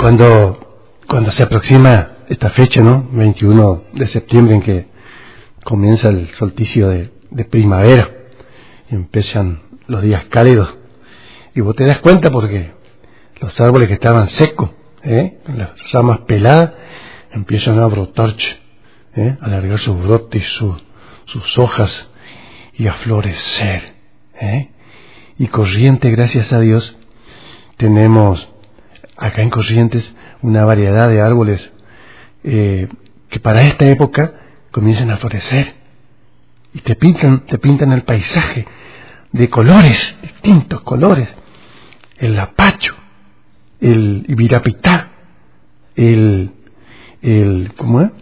Cuando se aproxima esta fecha, ¿no? 21 de septiembre, en que comienza el solsticio de primavera y empiezan los días cálidos, y vos te das cuenta porque los árboles que estaban secos, con las ramas peladas, empiezan a brotar, a alargar sus brotes, sus hojas y a florecer. Y Corrientes, gracias a Dios, tenemos acá en Corrientes una variedad de árboles que para esta época comienzan a florecer y te pintan el paisaje de colores, distintos colores: el lapacho, el ibirapitá, ¿cómo es?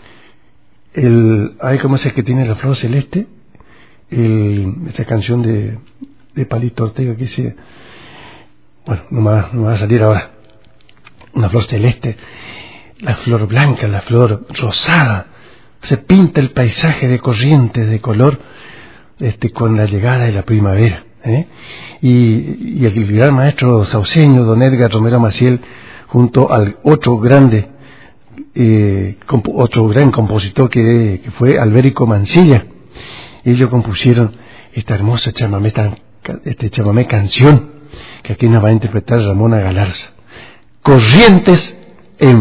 ¿Cómo es el que tiene la flor celeste? Esa canción de Palito Ortega que dice, bueno, no me va a salir ahora, una flor celeste, la flor blanca, la flor rosada. Se pinta el paisaje de Corrientes de color con la llegada de la primavera. Y el gran maestro sauceño, don Edgar Romero Maciel, junto al otro gran compositor que fue Albérico Mancilla, ellos compusieron esta hermosa chamamé canción que aquí nos va a interpretar Ramona Galarza. Corrientes